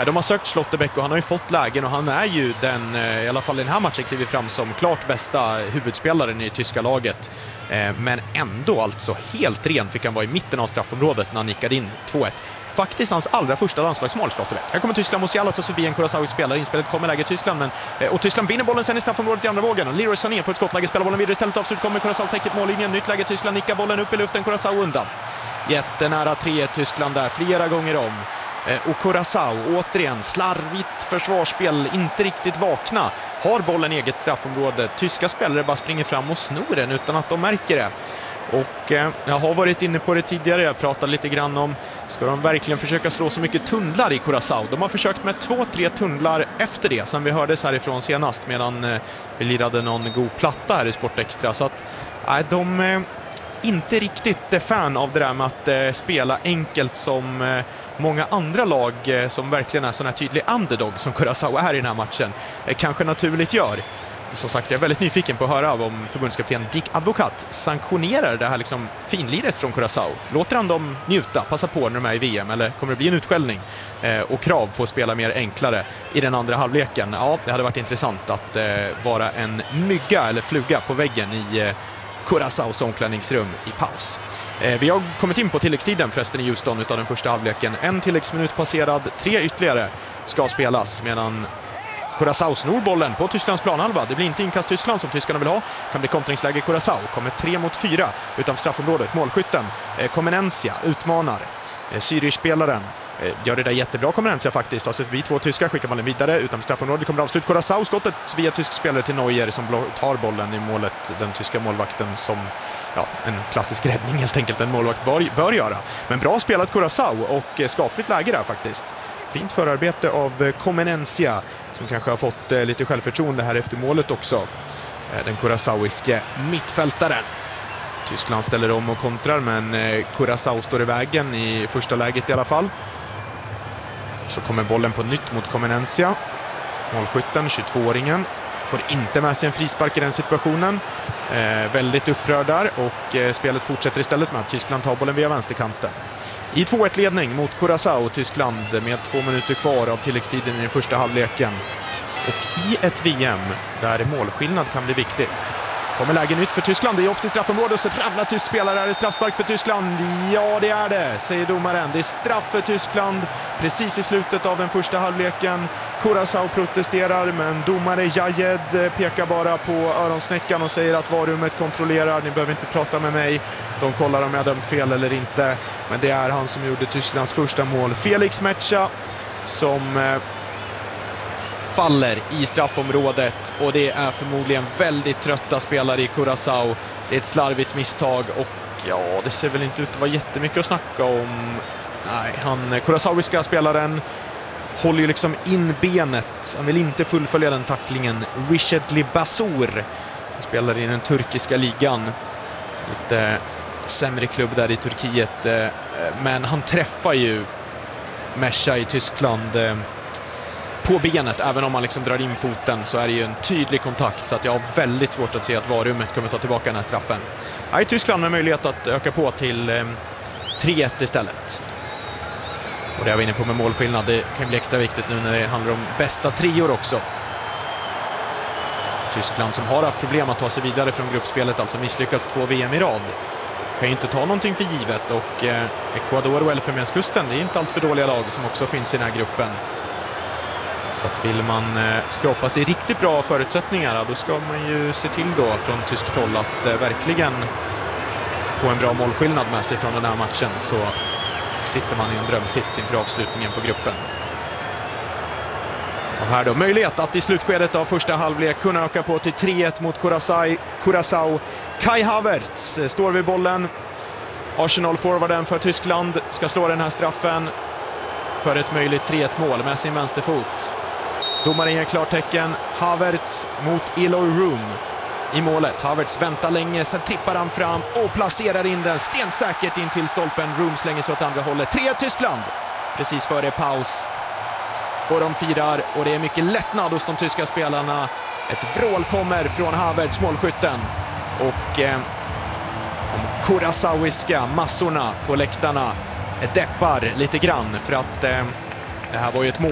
De har sökt Schlotterbeck och han har ju fått lägen och han är ju den, i alla fall i den här matchen, kliver fram som klart bästa huvudspelaren i tyska laget. Men ändå alltså helt ren fick han vara i mitten av straffområdet när han nickade in 2-1. Faktiskt hans allra första landslagsmål, Schlotterbeck. Här kommer Tyskland, Musiala tar sig förbi en Kurosawa-spelare. Inspelet kommer läge Tyskland, och Tyskland vinner bollen sen i straffområdet i andra vågen. Och Leroy Sané får ett skottläge, spelar bollen vidare. Istället avslut kommer Kurosawa, täcket mållinjen. Nytt läge Tyskland, nickar bollen upp i luften. Kurosawa undan. Jättenära 3-1 Tyskland där, flera gånger om. Och Kurosawa återigen slarvigt försvarsspel, inte riktigt vakna. Har bollen i eget straffområde. Tyska spelare bara springer fram och snor den utan att de märker det. Och jag har varit inne på det tidigare, jag pratade lite grann om, ska de verkligen försöka slå så mycket tunnlar i Kurosawa? De har försökt med 2-3 tunnlar efter det, som vi hördes härifrån senast, medan vi lirade någon god platta här i Sportextra. Så att de är inte riktigt fan av det där med att spela enkelt som många andra lag som verkligen är sån här tydlig underdog som Kurosawa är i den här matchen kanske naturligt gör. Som sagt, jag är väldigt nyfiken på att höra om förbundskapten Dick Advocat sanktionerar det här liksom finliret från Kurosawa. Låter han dem njuta, passa på när de är i VM, eller kommer det bli en utskällning och krav på att spela mer enklare i den andra halvleken? Ja, det hade varit intressant att vara en mygga eller fluga på väggen i Kurosawas omklädningsrum i paus. Vi har kommit in på tilläggstiden förresten i Houston utav den första halvleken. En tilläggsminut passerad, 3 ytterligare ska spelas medan Kurosawa snor bollen på Tysklands planhalva. Det blir inte inkast Tyskland som tyskarna vill ha. Kan bli kontringsläge Kurosawa. Kommer 3-4 utanför straffområdet. Målskytten Comenencia utmanar. Syrispelaren gör det där jättebra. Comenencia faktiskt. Tar sig förbi 2 tyskar. Skickar bollen vidare utanför straffområdet. Kommer avslut Kurosawa. Skottet via tysk spelare till Neuer som tar bollen i målet. Den tyska målvakten som en klassisk räddning helt enkelt. En målvakt bör göra. Men bra spelat Kurosawa och skapligt läge där faktiskt. Fint förarbete av Comenencia som kanske har fått lite självförtroende här efter målet också. Den kurosawiske mittfältaren. Tyskland ställer om och kontrar, men Kurosawa står i vägen i första läget i alla fall. Så kommer bollen på nytt mot Comenencia. Målskytten, 22-åringen, får inte med sig en frispark i den situationen. Väldigt upprörd där och spelet fortsätter istället med att Tyskland tar bollen via vänsterkanten. I 2-1-ledning mot Kurosawa och Tyskland med 2 minuter kvar av tilläggstiden i den första halvleken. Och i ett VM där målskillnad kan bli viktigt. Kommer lägen ut för Tyskland i offensivt straffområde och så framlar tysk spelare. Är det straffspark för Tyskland? Ja, det är det, säger domaren. Det är straff för Tyskland precis i slutet av den första halvleken. Kurosawa protesterar, men domare Jajed pekar bara på öronsnäckan och säger att varummet kontrollerar. Ni behöver inte prata med mig. De kollar om jag dömt fel eller inte. Men det är han som gjorde Tysklands första mål. Felix Metsä som faller i straffområdet och det är förmodligen väldigt trötta spelare i Kurosawa. Det är ett slarvigt misstag och det ser väl inte ut att vara jättemycket att snacka om. Nej, kurosawiska spelaren håller ju liksom in benet. Han vill inte fullfölja den tacklingen. Rishedli Basur spelar i den turkiska ligan. Lite sämre klubb där i Turkiet, men han träffar ju Metsä i Tyskland på benet. Även om man liksom drar in foten så är det ju en tydlig kontakt, så att jag har väldigt svårt att se att varummet kommer ta tillbaka den här straffen. Här i Tyskland med möjlighet att öka på till 3-1 istället. Och det är vi inne på med målskillnad. Det kan bli extra viktigt nu när det handlar om bästa trior också. Tyskland som har haft problem att ta sig vidare från gruppspelet, alltså misslyckats 2 VM i rad, kan ju inte ta någonting för givet. Och Ecuador och Elfenbenskusten, det är inte allt för dåliga lag som också finns i den här gruppen. Så att vill man skapa sig riktigt bra förutsättningar, då ska man ju se till då från tyskt håll att verkligen få en bra målskillnad med sig från den här matchen, så sitter man i en drömsits inför avslutningen på gruppen. Och här då möjlighet att i slutskedet av första halvlek kunna öka på till 3-1 mot Kurosawa. Kai Havertz står vid bollen. Arsenal-forwarden för Tyskland ska slå den här straffen för ett möjligt 3-1 mål med sin vänsterfot. Domaren ger klartecken. Havertz mot Eloy Room i målet. Havertz väntar länge, sen trippar han fram och placerar in den stensäkert in till stolpen. Room slänger sig åt andra hållet. 3-1 Tyskland precis före paus. Och de firar, och det är mycket lättnad hos de tyska spelarna. Ett vrål kommer från Havertz, målskytten. Och de kurosawiska massorna på läktarna deppar lite grann, för att det här var ju ett mål